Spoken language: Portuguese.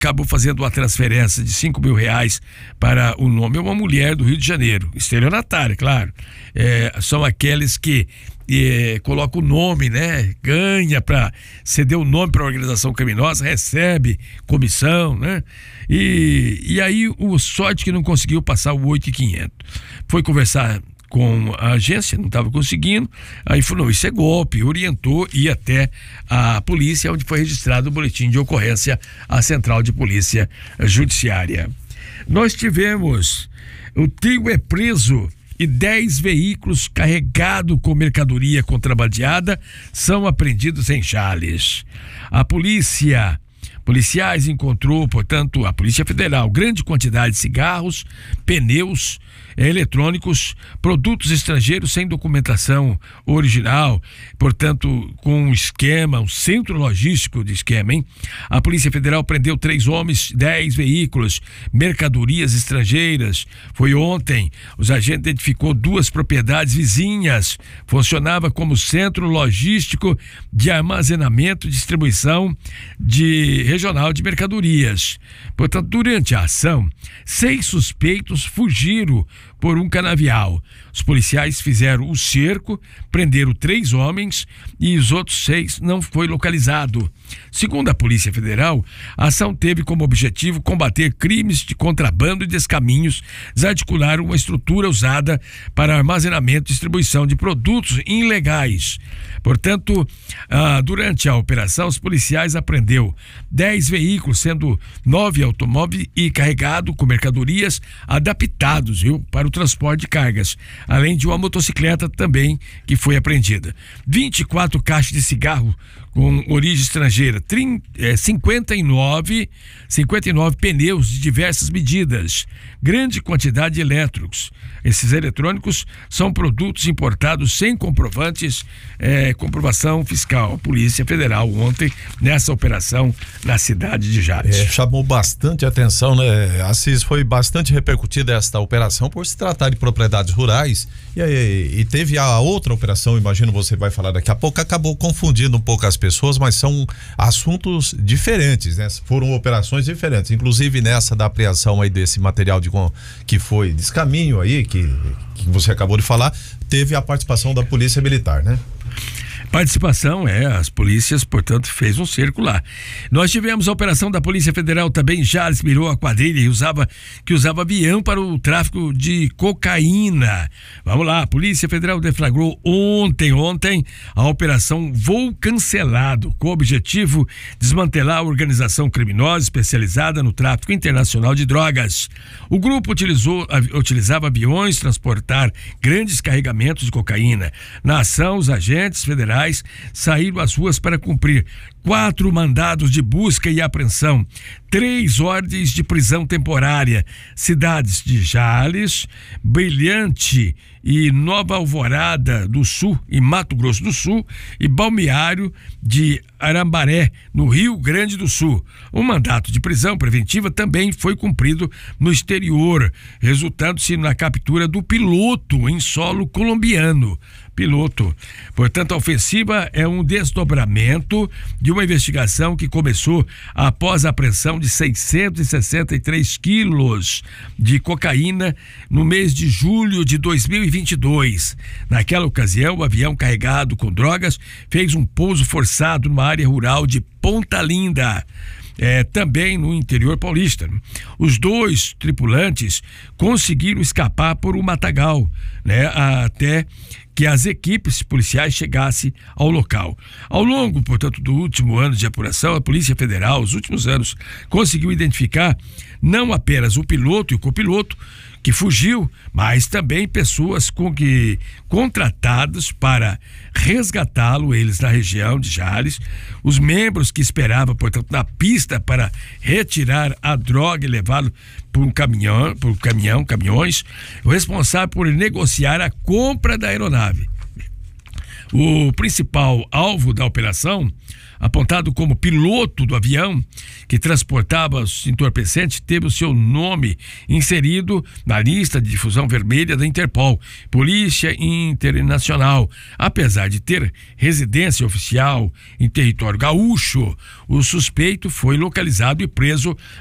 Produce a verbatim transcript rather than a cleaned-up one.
acabou fazendo uma transferência de cinco mil reais para o nome. É uma mulher do Rio de Janeiro, estelionatária, claro. É, são aqueles que é, colocam o nome, né? Ganha para ceder o nome para a organização criminosa, recebe comissão, né? E, e aí o sorte que não conseguiu passar o oito mil e quinhentos. Foi conversar com a agência, não estava conseguindo, aí falou, não, isso é golpe, orientou, e até a polícia, onde foi registrado o boletim de ocorrência à Central de Polícia Judiciária. Nós tivemos, o trio é preso e dez veículos carregados com mercadoria contrabandeada são apreendidos em Jales. A polícia Policiais encontrou, portanto, a Polícia Federal, grande quantidade de cigarros, pneus, eletrônicos, produtos estrangeiros sem documentação original, portanto, com um esquema, um centro logístico de esquema, hein? A Polícia Federal prendeu três homens, dez veículos, mercadorias estrangeiras. Foi ontem. Os agentes identificou duas propriedades vizinhas. Funcionava como centro logístico de armazenamento e distribuição de regional de mercadorias. Portanto, durante a ação, seis suspeitos fugiram por um canavial. Os policiais fizeram o cerco, prenderam três homens e os outros seis não foi localizado. Segundo a Polícia Federal, a ação teve como objetivo combater crimes de contrabando e descaminhos, desarticular uma estrutura usada para armazenamento e distribuição de produtos ilegais. Portanto, ah, durante a operação, os policiais apreenderam dez veículos, sendo nove automóveis e carregados com mercadorias adaptados, viu, para o transporte de cargas, além de uma motocicleta também que foi apreendida. vinte e quatro caixas de cigarro com origem estrangeira, trinta, é, cinquenta e nove, cinquenta e nove pneus de diversas medidas, grande quantidade de elétricos. Esses eletrônicos são produtos importados sem comprovantes, é, comprovação fiscal. A Polícia Federal ontem, nessa operação na cidade de Jales. É, chamou bastante atenção, né, Assis? Foi bastante repercutida esta operação por se tratar de propriedades rurais. E, e, e teve a outra operação, imagino você vai falar daqui a pouco, acabou confundindo um pouco as pessoas, mas são assuntos diferentes, né? Foram operações diferentes, inclusive nessa da apreensão aí desse material de, que foi descaminho aí, que, que você acabou de falar, teve a participação da Polícia Militar, né? Participação, é, as polícias, portanto, fez um cerco lá. Nós tivemos a operação da Polícia Federal também, Jales mirou a quadrilha e usava, que usava avião para o tráfico de cocaína. Vamos lá, a Polícia Federal deflagrou ontem, ontem, a operação Voo Cancelado, com o objetivo de desmantelar a organização criminosa especializada no tráfico internacional de drogas. O grupo utilizou, utilizava aviões transportar grandes carregamentos de cocaína. Na ação, os agentes federais saíram às ruas para cumprir quatro mandados de busca e apreensão, três ordens de prisão temporária, cidades de Jales, Brilhante e Nova Alvorada do Sul e Mato Grosso do Sul e Balneário de Arambaré, no Rio Grande do Sul. O mandato de prisão preventiva também foi cumprido no exterior, resultando-se na captura do piloto em solo colombiano. Piloto. Portanto, a ofensiva é um desdobramento de uma investigação que começou após a apreensão de seiscentos e sessenta e três quilos de cocaína no mês de julho de dois mil e vinte e dois. Naquela ocasião, o avião carregado com drogas fez um pouso forçado numa área rural de Ponta Linda. É, também no interior paulista. Os dois tripulantes conseguiram escapar por um matagal, né, até que as equipes policiais chegassem ao local. Ao longo, portanto, do último ano de apuração, a Polícia Federal, os últimos anos, conseguiu identificar não apenas o piloto e o copiloto que fugiu, mas também pessoas com que, contratadas para resgatá-lo, eles na região de Jales, os membros que esperavam, portanto, na pista para retirar a droga e levá-lo por um caminhão, por um caminhão, caminhões, o responsável por negociar a compra da aeronave. O principal alvo da operação, apontado como piloto do avião que transportava os entorpecentes, teve o seu nome inserido na lista de difusão vermelha da Interpol, Polícia Internacional. Apesar de ter residência oficial em território gaúcho, o suspeito foi localizado e preso